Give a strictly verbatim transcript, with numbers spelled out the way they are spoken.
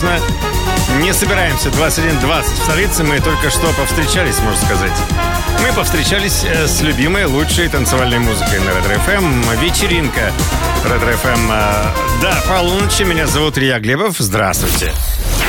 собственно, не собираемся. двадцать один двадцать в столице. Мы только что повстречались, можно сказать. Мы повстречались с любимой, лучшей танцевальной музыкой на Ретро эф эм. Вечеринка Ретро эф эм до полуночи. Меня зовут Илья Глебов. Здравствуйте.